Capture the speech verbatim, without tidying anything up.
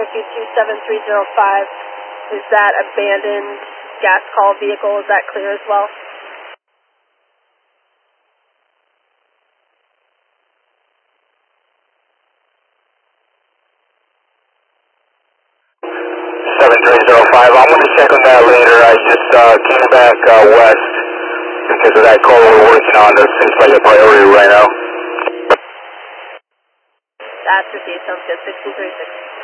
Cherokee two seven three zero five. Is that abandoned gas call vehicle? Is that clear as well? seven three zero five, I'm going to check on that later. I just uh, came back uh, west because of that call we're working on. That seems like a priority right now. That's received, sounds good, six two three six.